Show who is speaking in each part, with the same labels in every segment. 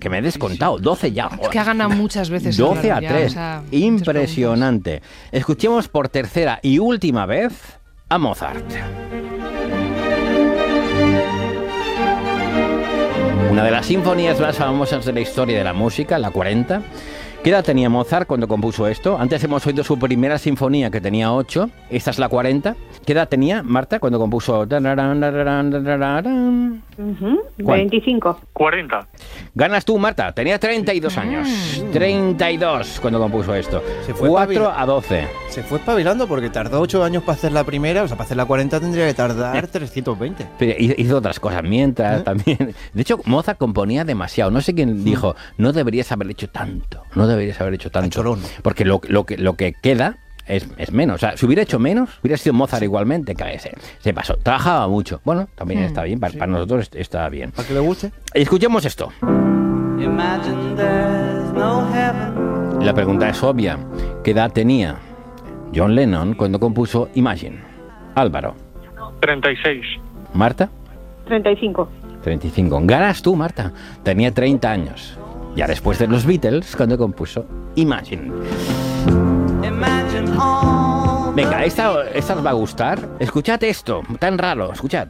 Speaker 1: que me he descontado. 12 ya.
Speaker 2: Es que ha ganado muchas veces.
Speaker 1: 12 a
Speaker 2: ya,
Speaker 1: 3.
Speaker 2: o sea,
Speaker 1: Impresionante. Escuchemos por tercera y última vez a Mozart. Una de las sinfonías más famosas de la historia de la música, la 40. ¿Qué edad tenía Mozart cuando compuso esto? Antes hemos oído su primera sinfonía, que tenía 8. Esta es la 40. ¿Qué edad tenía Marta cuando compuso?
Speaker 3: 25.
Speaker 4: 40.
Speaker 1: Ganas tú, Marta. Tenía 32 años. 32 cuando compuso esto. 4 a 12.
Speaker 5: Se fue espabilando porque tardó 8 años para hacer la primera, o sea, para hacer la 40 tendría que tardar 320.
Speaker 1: Pero hizo otras cosas mientras también. De hecho, Mozart componía demasiado. No sé quién dijo, no deberías haber hecho tanto. No deberías haber hecho tanto.
Speaker 5: Cholón.
Speaker 1: Porque lo que queda es menos. O sea, si hubiera hecho menos, hubiera sido Mozart igualmente. Que se pasó. Trabajaba mucho. Bueno, también está bien. Para nosotros está bien.
Speaker 5: ¿Para que le guste?
Speaker 1: Escuchemos esto. La pregunta es obvia. ¿Qué edad tenía John Lennon cuando compuso Imagine? Álvaro.
Speaker 4: 36.
Speaker 1: Marta.
Speaker 3: 35.
Speaker 1: 35. Ganas tú, Marta. Tenía 30 años. Ya después de los Beatles, cuando compuso Imagine. Venga, esta os va a gustar. Escuchad esto, tan raro, escuchad.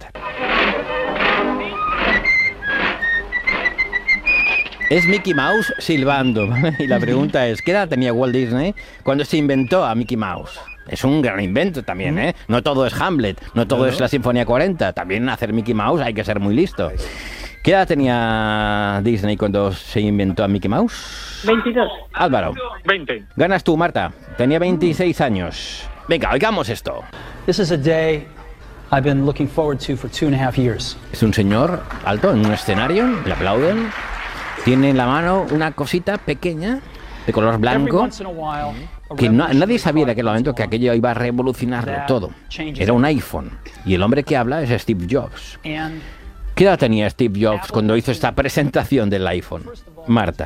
Speaker 1: Es Mickey Mouse silbando. Y la pregunta es, ¿qué edad tenía Walt Disney cuando se inventó a Mickey Mouse? Es un gran invento también, ¿eh? No todo es Hamlet, no todo es la Sinfonía 40. También hacer Mickey Mouse hay que ser muy listo. ¿Qué edad tenía Disney cuando se inventó a Mickey Mouse?
Speaker 3: 22.
Speaker 1: Álvaro.
Speaker 4: 20.
Speaker 1: Ganas tú, Marta. Tenía 26 años. Venga, oigamos esto.
Speaker 6: This is a day I've been looking forward to for 2.5 years.
Speaker 1: Es un señor alto en un escenario, le aplauden. Tiene en la mano una cosita pequeña de color blanco que nadie sabía en aquel momento que aquello iba a revolucionarlo todo. Era un iPhone. Y el hombre que habla es Steve Jobs. ¿Qué edad tenía Steve Jobs cuando hizo esta presentación del iPhone? Marta.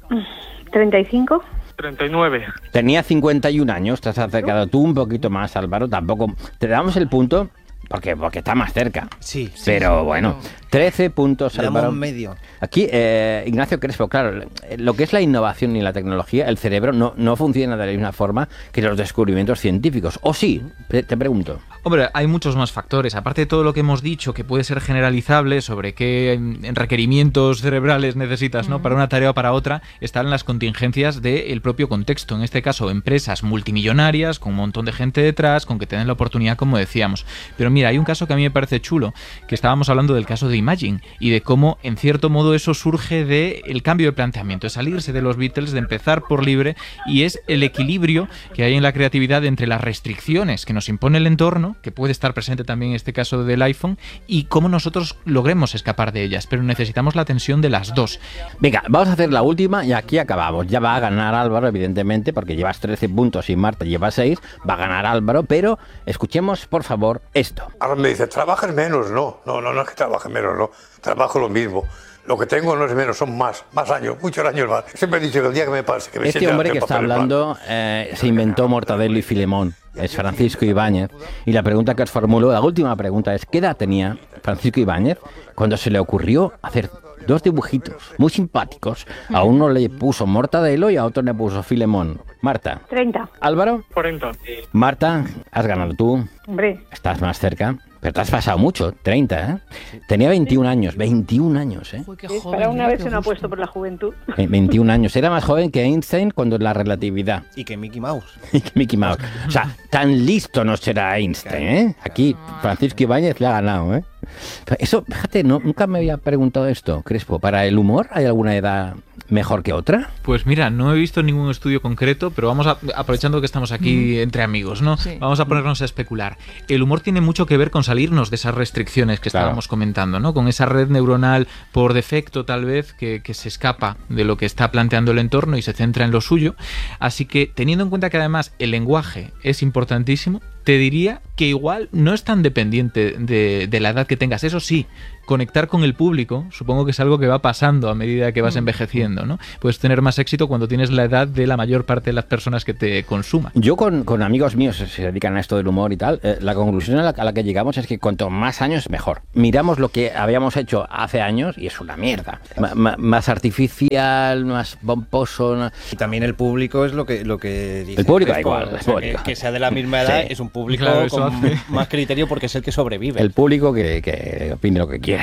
Speaker 3: 35.
Speaker 4: 39.
Speaker 1: Tenía 51 años. Te has acercado tú un poquito más, Álvaro. Tampoco te damos el punto porque está más cerca.
Speaker 5: Sí.
Speaker 1: Pero bueno, 13 puntos,
Speaker 5: Le damos
Speaker 1: Álvaro.
Speaker 5: medio.
Speaker 1: Aquí, Ignacio Crespo, claro, lo que es la innovación y la tecnología, el cerebro no funciona de la misma forma que los descubrimientos científicos. ¿O sí? Te pregunto.
Speaker 7: Hombre, hay muchos más factores. Aparte de todo lo que hemos dicho, que puede ser generalizable sobre qué requerimientos cerebrales necesitas, ¿no? Para una tarea o para otra, están las contingencias del propio contexto. En este caso, empresas multimillonarias, con un montón de gente detrás, con que tienen la oportunidad, como decíamos. Pero mira, hay un caso que a mí me parece chulo, que estábamos hablando del caso de Imagine, y de cómo, en cierto modo, eso surge del cambio de planteamiento, de salirse de los Beatles, de empezar por libre, y es el equilibrio que hay en la creatividad entre las restricciones que nos impone el entorno, que puede estar presente también en este caso del iPhone, y cómo nosotros logremos escapar de ellas, pero necesitamos la tensión de las dos.
Speaker 1: Venga, vamos a hacer la última y aquí acabamos. Ya va a ganar Álvaro, evidentemente, porque llevas 13 puntos y Marta lleva 6. Va a ganar Álvaro, pero escuchemos, por favor, esto.
Speaker 8: Ahora me dice, ¿trabajas menos? No es que trabaje menos, no. Trabajo lo mismo. Lo que tengo no es menos, son más años, muchos años más. Siempre he dicho que el día que me pase, que me
Speaker 1: Este hombre que está hablando se inventó Mortadelo y Filemón. Es Francisco Ibáñez. Y la pregunta que os formulo, la última pregunta es, ¿qué edad tenía Francisco Ibáñez cuando se le ocurrió hacer dos dibujitos muy simpáticos? A uno le puso Mortadelo y a otro le puso Filemón. Marta.
Speaker 3: 30.
Speaker 1: Álvaro.
Speaker 4: 40.
Speaker 1: Marta, has ganado tú.
Speaker 3: Hombre.
Speaker 1: Estás más cerca. Pero te has pasado mucho, 30, ¿eh? Tenía 21 años, 21 años, ¿eh?
Speaker 2: Uy, qué
Speaker 3: Es
Speaker 2: joven,
Speaker 3: para una vez
Speaker 2: qué
Speaker 3: se no ha
Speaker 2: gusto.
Speaker 3: puesto por la juventud.
Speaker 1: 21 años. Era más joven que Einstein cuando la relatividad.
Speaker 5: Y que Mickey Mouse.
Speaker 1: Y que Mickey Mouse. O sea, tan listo no será Einstein, ¿eh? Aquí Francisco Ibáñez le ha ganado, ¿eh? Eso, fíjate, nunca me había preguntado esto, Crespo. ¿Para el humor hay alguna edad mejor que otra?
Speaker 7: Pues mira, no he visto ningún estudio concreto, pero vamos aprovechando que estamos aquí entre amigos, ¿no?
Speaker 2: Sí.
Speaker 7: Vamos a ponernos a especular. El humor tiene mucho que ver con salirnos de esas restricciones que estábamos comentando, ¿no? Con esa red neuronal por defecto, tal vez, que se escapa de lo que está planteando el entorno y se centra en lo suyo. Así que, teniendo en cuenta que además el lenguaje es importantísimo, te diría que igual no es tan dependiente de la edad que tengas. Eso sí, conectar con el público, supongo que es algo que va pasando a medida que vas envejeciendo, ¿no? Puedes tener más éxito cuando tienes la edad de la mayor parte de las personas que te consuman.
Speaker 1: Yo con amigos míos que se dedican a esto del humor y tal, la conclusión a la que llegamos es que cuanto más años, mejor. Miramos lo que habíamos hecho hace años y es una mierda. Más artificial, más pomposo.
Speaker 5: Y también el público es lo que dice.
Speaker 1: El público da
Speaker 5: Crespo,
Speaker 1: igual.
Speaker 5: o sea, que sea de la misma edad,
Speaker 1: Sí.
Speaker 5: es un público
Speaker 7: Claro, eso
Speaker 5: con
Speaker 7: hace.
Speaker 5: más criterio porque es el que sobrevive.
Speaker 1: El público que opine lo que quiera.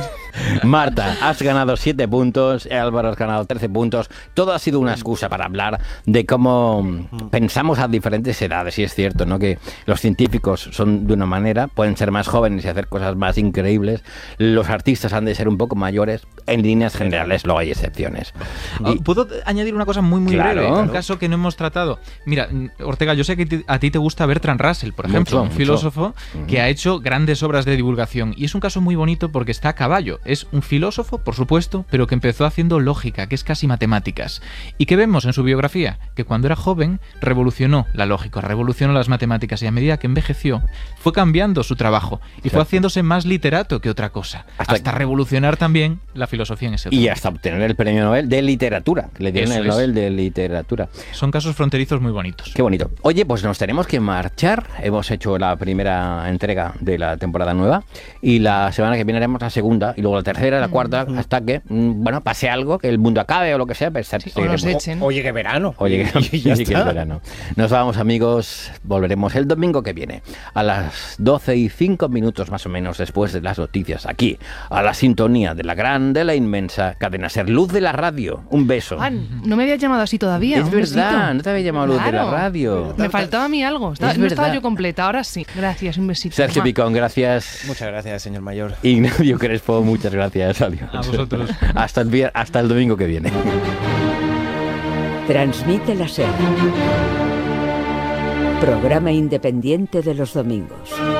Speaker 1: Marta, has ganado 7 puntos, Álvaro has ganado 13 puntos. Todo ha sido una excusa para hablar de cómo pensamos a diferentes edades. Y es cierto, ¿no?, que los científicos son de una manera, pueden ser más jóvenes y hacer cosas más increíbles. Los artistas han de ser un poco mayores. En líneas generales, luego hay excepciones. Y,
Speaker 7: ¿Puedo añadir una cosa muy
Speaker 1: Claro.
Speaker 7: breve? Un caso que no hemos tratado. Mira, Ortega, yo sé que a ti te gusta Bertrand Russell, por ejemplo,
Speaker 1: Mucho,
Speaker 7: un
Speaker 1: mucho.
Speaker 7: filósofo que ha hecho grandes obras de divulgación. Y es un caso muy bonito porque está a caballo. Es un filósofo, por supuesto, pero que empezó haciendo lógica, que es casi matemáticas. ¿Y qué vemos en su biografía? Que cuando era joven revolucionó la lógica, revolucionó las matemáticas y a medida que envejeció fue cambiando su trabajo y fue haciéndose más literato que otra cosa. Hasta revolucionar también la filosofía en ese
Speaker 1: y
Speaker 7: tema.
Speaker 1: hasta obtener el premio Nobel de literatura. Que le dieron
Speaker 7: Eso
Speaker 1: el
Speaker 7: es.
Speaker 1: Nobel de literatura.
Speaker 7: Son casos fronterizos muy bonitos.
Speaker 1: Qué bonito. Oye, pues nos tenemos que marchar. Hemos hecho la primera entrega de la temporada nueva y la semana que viene haremos la segunda y luego la tercera, la cuarta, hasta que, bueno, pase algo, que el mundo acabe o lo que sea. Pues,
Speaker 2: O nos
Speaker 1: seguiremos.
Speaker 2: echen.
Speaker 5: Oye, que verano.
Speaker 1: Oye,
Speaker 5: Y ya
Speaker 1: que es
Speaker 5: está.
Speaker 1: verano. Nos vamos, amigos. Volveremos el domingo que viene a las 12:05 más o menos después de las noticias, aquí, a la sintonía de la gran, de la inmensa cadena Ser, Luz de la Radio. Un beso.
Speaker 2: Juan, no me habías llamado así todavía.
Speaker 1: Es
Speaker 2: un
Speaker 1: verdad,
Speaker 2: besito.
Speaker 1: no te había llamado Luz de la
Speaker 2: Claro.
Speaker 1: Radio.
Speaker 2: Me faltaba a mí algo. No estaba
Speaker 1: verdad.
Speaker 2: yo completa, ahora sí. Gracias, un besito.
Speaker 1: Sergio
Speaker 2: Mua.
Speaker 1: Picón, gracias.
Speaker 5: Muchas gracias, señor mayor.
Speaker 1: Ignacio Crespo, muchas gracias. Adiós.
Speaker 7: A vosotros.
Speaker 1: Hasta el domingo que viene.
Speaker 9: Transmite la SER. Programa independiente de los domingos.